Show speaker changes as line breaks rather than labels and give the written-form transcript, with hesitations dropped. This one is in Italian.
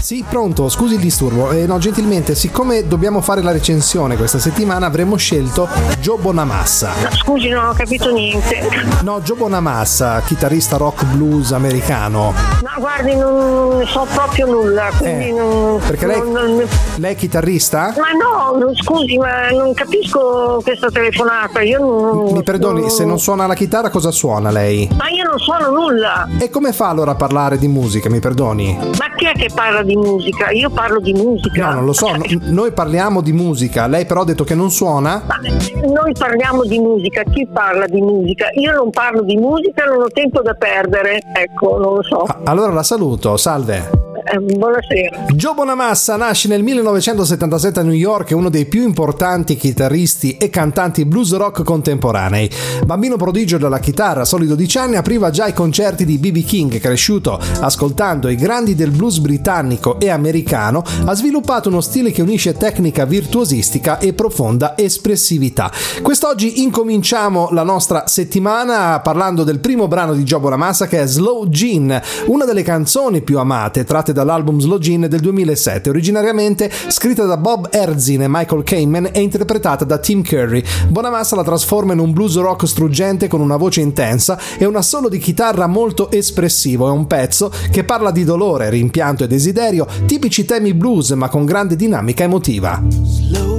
Sì, pronto, scusi il disturbo. No, gentilmente, siccome dobbiamo fare la recensione questa settimana, avremmo scelto Joe Bonamassa.
Scusi, non ho capito niente.
No, Joe Bonamassa, chitarrista rock blues americano.
No, guardi, non so proprio nulla, quindi
perché lei è chitarrista?
Ma no, scusi, ma non capisco questa telefonata. Io non...
Mi perdoni, se non suona la chitarra, cosa suona lei?
Ma io non suono nulla.
E come fa allora a parlare di musica, mi perdoni?
Ma chi è che parla di musica? Io parlo di musica.
No, non lo so, noi parliamo di musica, lei però ha detto che non suona?
Ma noi parliamo di musica, chi parla di musica? Io non parlo di musica, non ho tempo da perdere, ecco, non lo so.
Allora la saluto, salve.
Buonasera.
Joe Bonamassa nasce nel 1977 a New York, è uno dei più importanti chitarristi e cantanti blues rock contemporanei. Bambino prodigio della chitarra, a soli 12 anni apriva già i concerti di B.B. King. Cresciuto ascoltando i grandi del blues britannico e americano, ha sviluppato uno stile che unisce tecnica virtuosistica e profonda espressività. Quest'oggi incominciamo la nostra settimana parlando del primo brano di Joe Bonamassa, che è Slow Gin, una delle canzoni più amate tratte dall'album Slow Gin del 2007, originariamente scritta da Bob Ezrin e Michael Kamen e interpretata da Tim Curry. Bonamassa la trasforma in un blues rock struggente con una voce intensa e un assolo di chitarra molto espressivo. È un pezzo che parla di dolore, rimpianto e desiderio, tipici temi blues ma con grande dinamica emotiva.